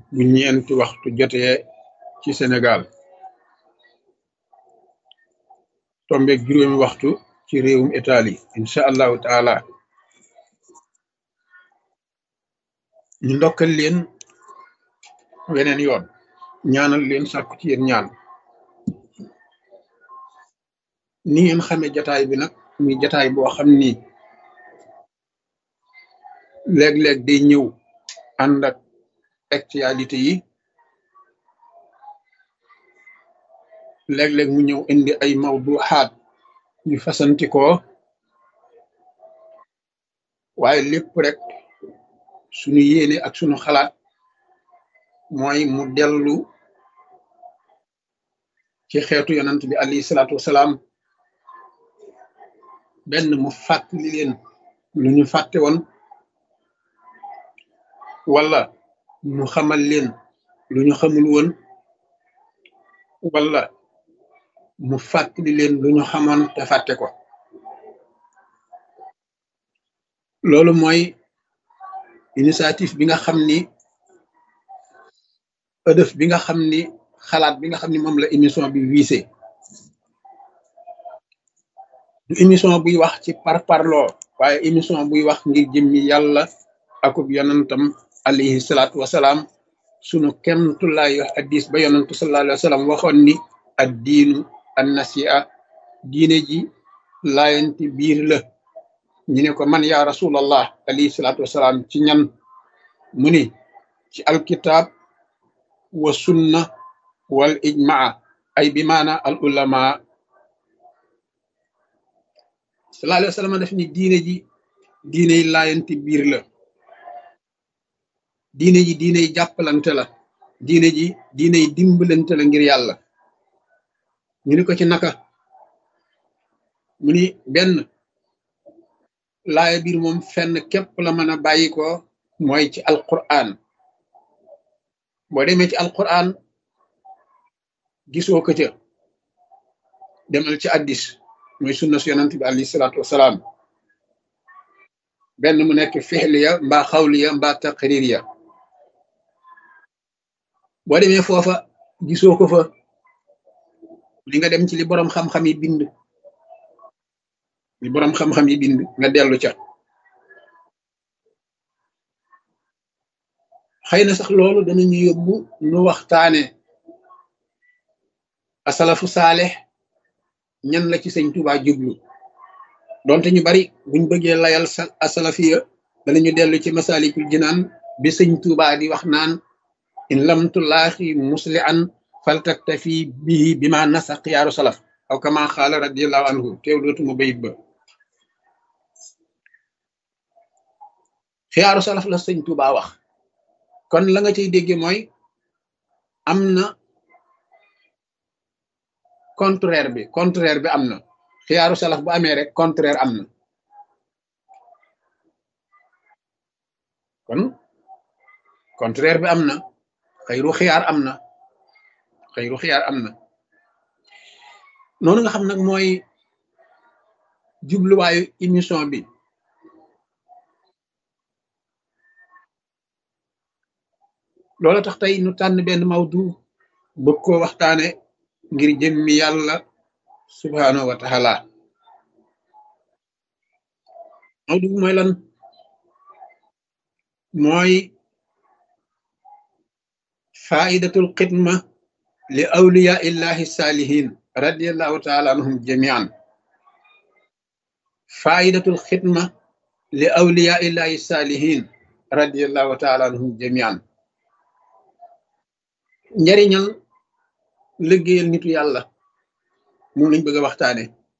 bu ñeenti waxtu jotee ci Sénégal tombeeg juróomi waxtu ci réewum Italie incha allahu taala ñu ndokkal leen weneen yoon ñaanal leen sàkku ci yéen ñaan ni ngeen xamee jataay bi nag muy jataay boo xam ni léeg-léeg day ñëw ànd ak actualité yi léeg-léeg mu ñëw indi ay mawduxaat yu fasantikoo waaye lépp rek sunu yéene ak sunu xalaat mooy mu dellu ci xeetu yonant bi alayhi salaatu wasalaam benn mu fàttali leen lu ñu fàtte woon wala mu xamal leen lu ñu xamul woon wala mu fàttali leen lu ñu xamoon te fàtte ko loolu mooy initiative bi nga xam ni ëdëf bi nga xam ni xalaat bi nga xam ni moom la émission bi wiise du émission buy wax ci parparloo waaye émission buy wax ngir jëmmi yàlla akub yonantam alayhi salaatu wasalaam sunu kemtulaay hadis ba yonantu sallallahu alayhi wa sallam waxoon ni ad diinu an nasi'a diine ji laayanti biir la ñu ne ko man yaa rasulallah alayhi salaatu wasalaam ci ñan mu ni ci alkitab wa sunna wal ijmaa ay bi maana al ulama sallallahu alayhi wa sallam def ni diine ji diiney laayanti biir la diine ji diiney jàppalante la diine ji diiney dimbalante la ngir yàlla ñu ni ko ci naka mu ni benn laaya biir moom fenn képp la mën a bàyyi ko mooy ci alquran boo demee ci alquran gisoo ko ca demal ci addis mooy sunna su yonent bi alayhi salaatu wasalaam benn mu nekk fixliya mbaa xawliya mbaa taqririya boo demee foofa gisoo ko fa li nga dem ci li boroom xam-xam yi bind li boroom xam-xam yi bind nga dellu ca xëy na sax loolu danañu yóbbu nu waxtaane asalafu saalex ñan la ci sëñ Tuubaa jublu donte ñu bari buñ bëggee layal sa asalafiya danañu dellu ci masalikul jinaan bi sëñ Tuubaa di wax naan in lam tulaaxi musli'an faltaktafi bihi bima nasa xiyaaru salaf aw kama xaala radiallahu anhu teew dootuma bayit ba xiyaaru salaf la sëñ Tuubaa wax kon la nga cay dégge mooy am na contraire bi am na xiyaaru salaf bu amee rek contraire am na kon contraire bi am na xayru xiyaar am na xayru xiyaar am na noonu nga xam nag mooy jubluwaayu émission bi loolu tax tey nu tànn benn mawdu bëgg koo waxtaane ngir jëmmi yàlla subhaanahu wa taala mawdu bi mooy lan mooy faidatul xidma li awliya illahi saalihin radiallahu taala anhum jamian faidatul xidma li awliya illahi saalihin radiallahu taala anhum jamian njariñal liggéeyal nitu yàlla moom lañ bëgg a waxtaane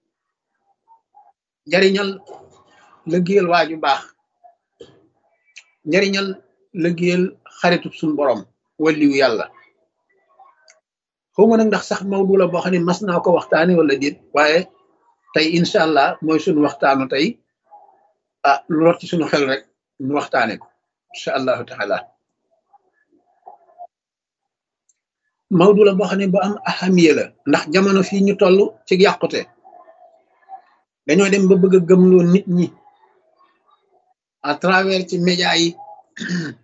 njariñal liggéeyal waaju baax njariñal liggéeyal xaritub suñ borom waliyu yàlla xaw ma nag ndax sax mawdu la boo xam ne mas naa ko waxtaane wala déet waaye tey incha allah mooy suñu waxtaanu tey lu rot ci suñu xel rek ñu waxtaane ko incha allahu taala mawdu la boo xam ne bu am ahamiya la ndax jamono fii ñu toll ci yàqute dañoo dem ba bëgg a gëmloo nit ñi à travers ci média yi